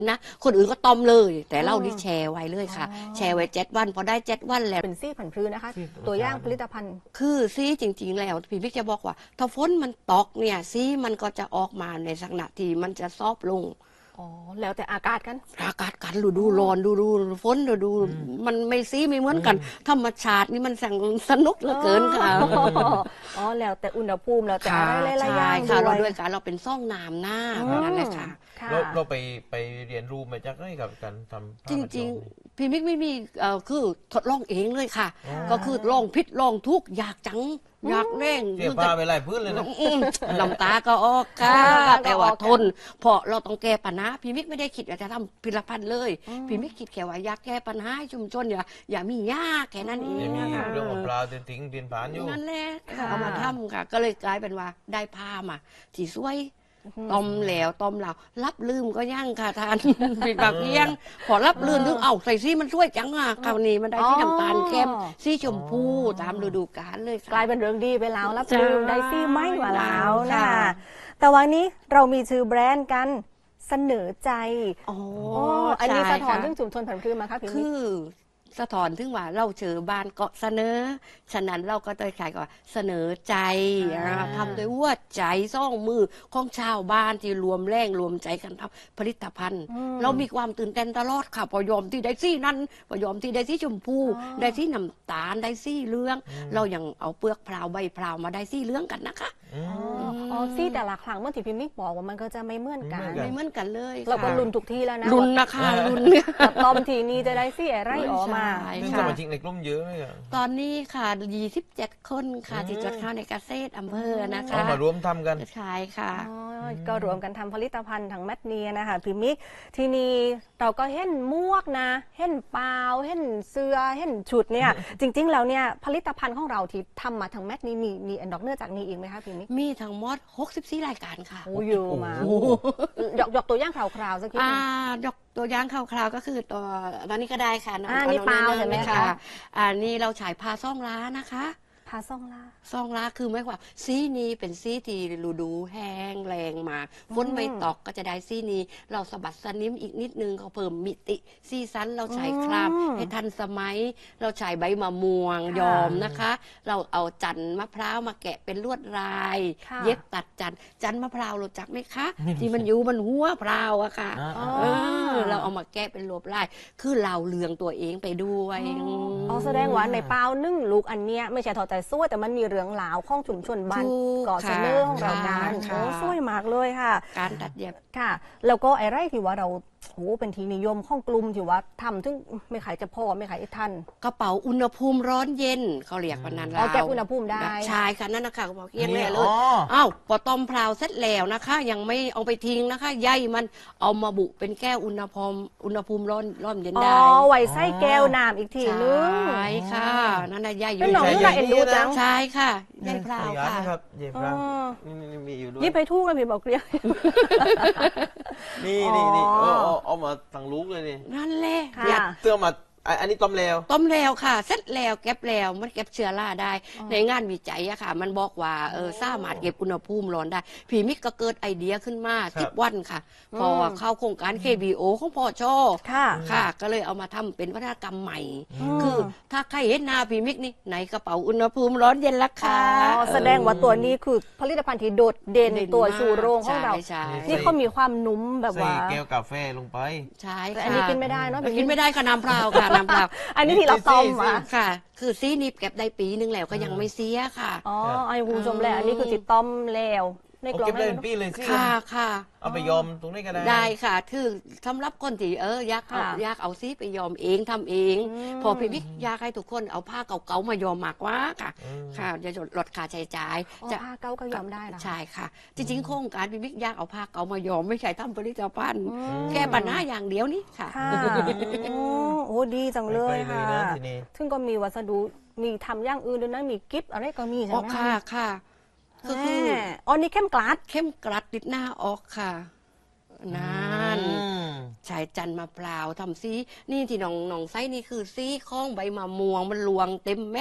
นะคนอื่นก็ต้มเลยแต่เรานี่แชร์ไว้เลยค่ะแชร์ไว้7 วันพอได้7 วันแล้วเป็นซี่ผันพลื้นะคะตัวอย่างผลิตภัณฑ์คือซีจริงๆแล้วพี่บิ๊กจะบอกว่าถ้าฝนมันตกเนี่ยซีมันก็จะออกมาในลักษณะที่มันจะซอฟลงอ๋อแล้วแต่อากาศกันฤดูร้อนฤดูฝนฤดูมันไม่ซีไม่เหมือนกันธรรมชาตินี่มันสนุกเหลือเกินค่ะอ๋อแล้วแต่อุณหภูมิแล้วแต่อะไรหลายๆอย่างค่ะเราด้ด้ววย ยการเราเป็นซ่องน้ำหน้านั่นแหละค่ะเราไปเรียนรู้มาจากไหนกับการทำจริงๆพี่มิกไม่มีคือทดลองเองเลยค่ะก็คือลองพิษลองทุกอยากจังอยากเร่งเสียปลาไปไล่พื้นเลยนะน้ำตาก็ออกค่ะแต่ว่าทนเพราะเราต้องแก้ปัญหาพี่มิกไม่ได้คิดอยากจะทำผลิตภัณฑ์เลยพี่มิกคิดแค่ว่าอยากแก้ปัญหาชุมชนอย่ามียากแค่นั้นเองมีเรื่องของปลาเดินทิ้งเดินผ่านอยู่นั่นแหละเอามาทำค่ะก็เลยกลายเป็นว่าได้ผ้ามาที่สวยต้มแล้วต้มแล้วรับลืมก็ยั่งค่ะทานปิดปากเลี้ยงพอรับลืมถึงใส่ซี่มันช่วยจังอ่ะคราวนี้มันได้ที่น้ำตาลเข้มซี่ชมพูตามฤดูกาลเลยกลายเป็นเรื่องดีไปแล้วรับลืมได้ซี่ไม่มาแล้วนะแต่วันนี้เรามีชื่อแบรนด์กันเสนอใจอันนี้สะท้อนเรื่องชุมชนผันพลื้มาค่ะพี่มิคือสะท้อนถึงว่าเราเจอบ้านเกาะเสนอฉะนั้นเราก็ต้องขายก่อนเสนอใจทำด้วยหัวใจซ่องมือของชาวบ้านที่รวมแรงรวมใจกันทำผลิตภัณฑ์เรามีความตื่นเต้นตลอดค่ะพอยอมที่ได้ซี่นั้นพอยอมที่ได้ซี่ชมพูได้ซี่น้ำตาลได้ซี่เหลืองเรายังเอาเปลือกพราวใบพราวมาได้ซี่เหลืองกันนะคะซี่แต่ละครั้งเมื่อที่พี่มิกบอกว่ามันก็จะไม่เหมือนกันเลยเราก็ลุ้นทุกที่แล้วนะลุ้นนะคะลุ้นตอมทีนี้จะได้ซี่อะไรออกมาซึ่งสมาชิกในกลุ่มเยอะไหมครับตอนนี้ค่ะ27 คนค่ะที่จดเข้าในเกษตรอำเภอนะคะมารวมทำกันใช่ค่ะก็รวมกันทำผลิตภัณฑ์ทางแมทเนียนะคะพี่มิกทีนี้เราก็เห็นมวกนะเห็นเปล่าเห็นเสื้อเห็นชุดเนี่ยจริงๆแล้วเนี่ยผลิตภัณฑ์ของเราที่ทำมาทางแมทนี้มีอันดอกเนื้อจากนี้อีกไหมคะพี่มิกมีทั้งหมด64 รายการค่ะโอ้เยอะมากยกตัวอย่างคร่าวๆสักทียกตัวอย่างคร่าวๆก็คือตอนนี้ก็ได้ค่ะนี่เปล่าใช่ไหมคะนี่เราฉายพาซ่องล้านะคะพาซ่องล้าคือไม่ว่าซีนี้เป็นซีที่ฤดูแห้งแรงมาฝนไม่ตกก็จะได้ซีนี้เราสะบัดสนิมอีกนิดนึงเขาเพิ่มมิติซีซันเราใช้ครามให้ทันสมัยเราใช้ใบมะม่วงยอมนะคะเราเอาจันมะพร้าวมาแกะเป็นลวดลายเย็บตัดจันมะพร้าวรู้จักไหมคะที่มันอยู่มันหัวพร้าวอะค่ะเราเอามาแกะเป็นลวดลายคือเราเลืองตัวเองไปด้วยแสดงว่าในเปล่านึ่งลูกอันเนี้ยไม่ใช่ถอดใจสู้แต่มันมีเรื่องราวของชุมชนบ้านเกาะเสนอของเราการสวยมากเลยค่ะการตัดเย็บค่ะแล้วก็ไอ้ไรที่ว่าเราเป็นที่นิยมของกลุ่มที่ว่าทำถึงไม่ขายจะพอไม่ขายทันกระเป๋าอุณหภูมิร้อนเย็นเขาเรียกวันนั้นเราแก้อุณหภูมิได้ใช่ค่ะนั่นนะคะบอกเอียงเลยพอต้มพราวเสร็จแล้วนะคะยังไม่เอาไปทิ้งนะคะใยมันเอามาบุเป็นแก้วอุณหภูมิร้อนเย็นได้ไว้ใส่แก้วน้ำอีกทีนึงใช่ค่ะนั่นน่ะใยอยู่เป็นหนองนี่แหละเอ็นดูจังใช่ค่ะใยพราวค่ะใยพราวมีอยู่ด้วยยิบไปทู่กันพี่บอกเรียกนี่เอามาตั้งลูกเลยนี่นั่นแหละเสื้อมาอันนี้ต้มแล้วค่ะเสร็จแล้วเก็บแล้วมันเก็บเชื้อราได้ในงานวิจัยอะค่ะมันบอกว่าสามารถเก็บอุณหภูมิร้อนได้พี่มิกก็เกิดไอเดียขึ้นมา10 วันค่ะพอเข้าโครงการ KBO ของพ่อชอค่ะก็เลยเอามาทำเป็นวัฒนกรรมใหม่คือถ้าใครเห็นหน้าพี่มิกนี่ในกระเป๋าอุณหภูมิร้อนเย็นละค่ะแสดงว่าตัวนี้คือผลิตภัณฑ์ที่โดดเด่นตัวชูโรงของเรานี่เขามีความนุ่มแบบว่าใส่แก้วกาแฟลงไปใช่แต่อันนี้กินไม่ได้เนาะกินไม่ได้ค่ะน้ำเปล่าค่ะน้ำเปล่าอันนี้ที่เราต้มค่ะคือซีนี่เก็บได้ปีนึงแล้วก็ยังไม่เสียค่ะไอ้คุณผู้ชมแล้วอันนี้คือจิตต้มแล้วในกล่องเก็บได้เป็นปีเลยสิค่ะเอาไปยอมตรงนี้ก็ได้ได้ค่ะคือสำหรับคนที่อยากเอาซีไปยอมเองทำเองพอพี่มิกอยากให้ทุกคนเอาผ้าเก่าๆมายอมมากกว่าค่ะจะลดค่าใช้จ่ายผ้าเก่าก็ยอมได้ใช่ค่ะจริงๆโครงการพี่มิกอยากเอาผ้าเก่ามายอมไม่ใช่ทำผลิตภัณฑ์แค่ปัญหาอย่างเดียวนี่ค่ะโอ้ดีจังเลยค่ะซึ่งก็มีวัสดุมีทำอย่างอื่นด้วยนะมีกิฟต์อะไรก็มีใช่ไหมค่ะก็คือนี่เข้มกลัดติดหน้าออกค่ะนั่นใช้จันมะพร้าวทำซีนี่ที่น้องไส้นี่คือซีข้องใบมะม่วงมันลวงเต็มแม่